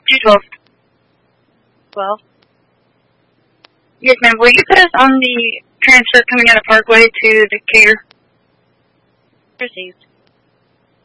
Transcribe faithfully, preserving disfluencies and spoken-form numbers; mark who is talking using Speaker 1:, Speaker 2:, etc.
Speaker 1: two twelve.
Speaker 2: twelve.
Speaker 1: Yes, ma'am. Will you put us on the transfer coming out of Parkway to Decatur?
Speaker 2: Received.